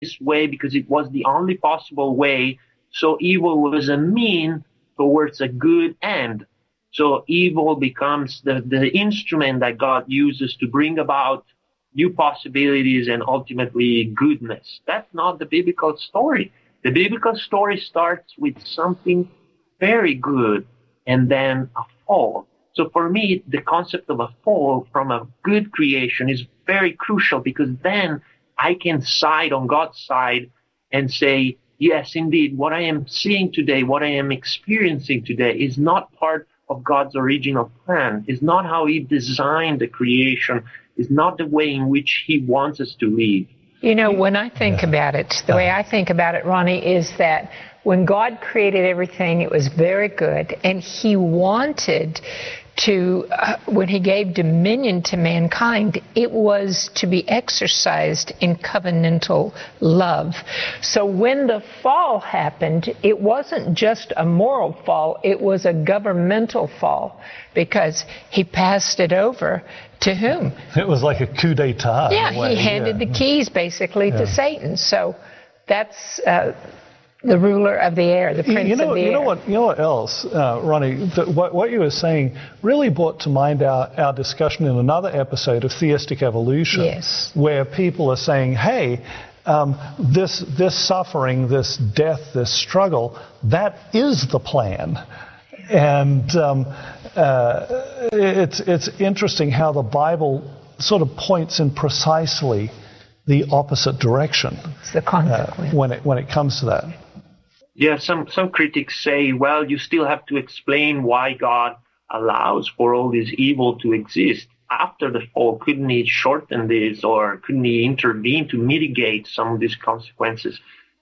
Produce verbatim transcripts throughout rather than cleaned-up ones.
way because it was the only possible way. So evil was a mean towards a good end. So evil becomes the, the instrument that God uses to bring about new possibilities and ultimately goodness. That's not the biblical story. The biblical story starts with something very good and then a fall. So for me, the concept of a fall from a good creation is very crucial, because then I can side on God's side and say, yes, indeed, what I am seeing today, what I am experiencing today is not part of God's original plan, is not how he designed the creation, is not the way in which he wants us to live. You know, when I think about it, the way I think about it, Ronnie, is that when God created everything, it was very good, and he wanted to, uh, when he gave dominion to mankind, it was to be exercised in covenantal love. So when the fall happened, it wasn't just a moral fall, it was a governmental fall, because he passed it over to whom? It was like a coup d'etat. Yeah, he handed yeah. the keys basically yeah. to Satan. So that's uh, the ruler of the air, the prince you know, of the you air. Know what, you know what else, uh, Ronnie, the, what, what you were saying really brought to mind our, our discussion in another episode of Theistic Evolution, yes. where people are saying, hey, um, this, this suffering, this death, this struggle, that is the plan. And um, uh, it's, it's interesting how the Bible sort of points in precisely the opposite direction. It's the consequence. Uh, when it, when it comes to that. Yeah, some, some critics say, well, you still have to explain why God allows for all this evil to exist. After the fall, couldn't he shorten this, or couldn't he intervene to mitigate some of these consequences?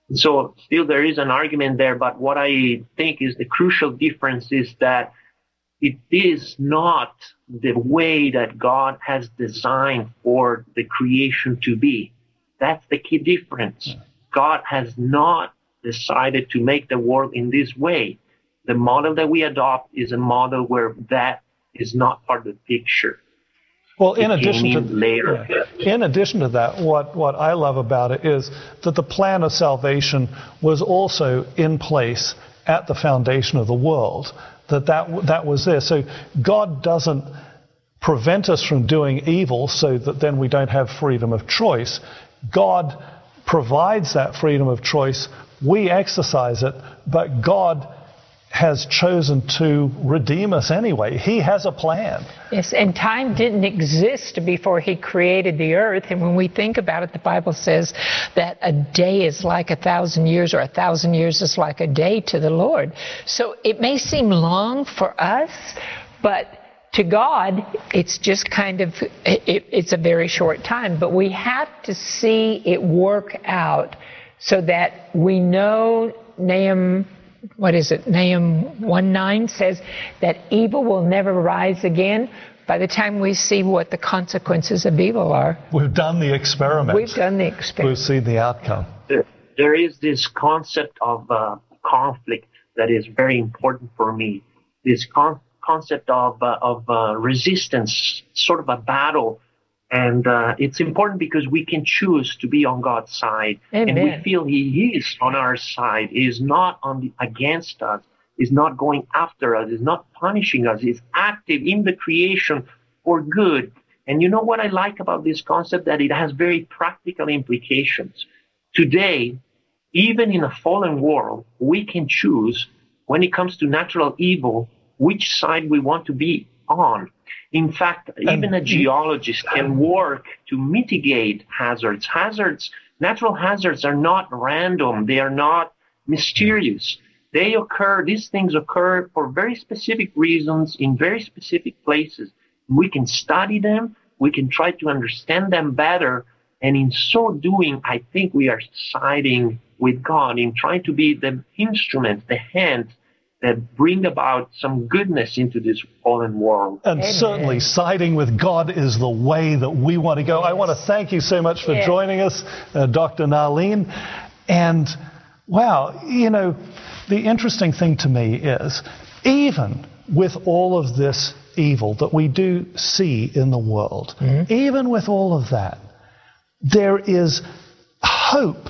So still there is an argument there, but what I think is the crucial difference is that it is not the way that God has designed for the creation to be. That's the key difference. God has not decided to make the world in this way. The model that we adopt is a model where that is not part of the picture. Well, in addition to later. Yeah. in addition to that, what, what I love about it is that the plan of salvation was also in place at the foundation of the world. That that, that was there. So God doesn't prevent us from doing evil so that then we don't have freedom of choice. God provides that freedom of choice. We exercise it, but God has chosen to redeem us anyway. He has a plan. Yes, and time didn't exist before he created the earth. And when we think about it, the Bible says that a day is like a thousand years, or a thousand years is like a day to the Lord. So it may seem long for us, but to God, it's just kind of, it, it's a very short time. But we have to see it work out so that we know Nahum, what is it, Nahum one nine says that evil will never rise again. By the time we see what the consequences of evil are, we've done the experiment. We've done the experiment. We've seen the outcome. There, there is this concept of uh, conflict that is very important for me. This con- concept of uh, of uh, resistance, sort of a battle. And uh, it's important because we can choose to be on God's side. Amen. And we feel he is on our side. He is not on the, against us. He's not going after us. He's not punishing us. He's active in the creation for good. And you know what I like about this concept? That it has very practical implications. Today, even in a fallen world, we can choose, when it comes to natural evil, which side we want to be on. In fact, even a geologist can work to mitigate hazards. Hazards, natural hazards are not random. They are not mysterious. They occur, these things occur for very specific reasons in very specific places. We can study them. We can try to understand them better. And in so doing, I think we are siding with God in trying to be the instrument, the hand that bring about some goodness into this fallen world. And Amen. Certainly siding with God is the way that we want to go. Yes. I want to thank you so much for yes. joining us, uh, Doctor Nalin. And, wow, you know, the interesting thing to me is, even with all of this evil that we do see in the world, mm-hmm. even with all of that, there is hope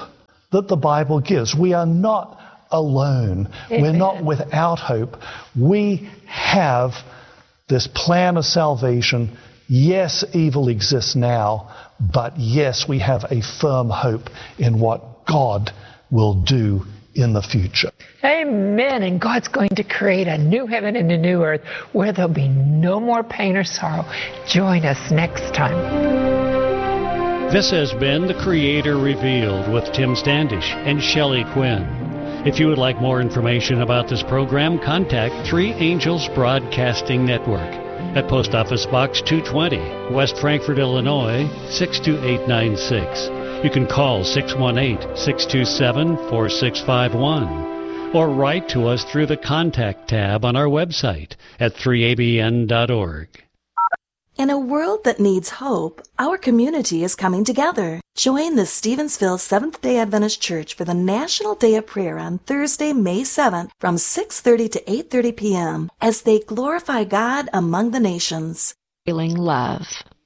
that the Bible gives. We are not alone. Amen. We're not without hope. We have this plan of salvation. Yes, evil exists now, but yes, we have a firm hope in what God will do in the future. Amen. And God's going to create a new heaven and a new earth where there'll be no more pain or sorrow. Join us next time. This has been The Creator Revealed with Tim Standish and Shelley Quinn. If you would like more information about this program, contact Three Angels Broadcasting Network at Post Office Box two twenty, West Frankfort, Illinois, six two eight nine six. You can call six one eight, six two seven, four six five one or write to us through the Contact tab on our website at three A B N dot org. In a world that needs hope, our community is coming together. Join the Stevensville Seventh-day Adventist Church for the National Day of Prayer on Thursday, May seventh from six thirty to eight thirty p.m. as they glorify God among the nations. Feeling love.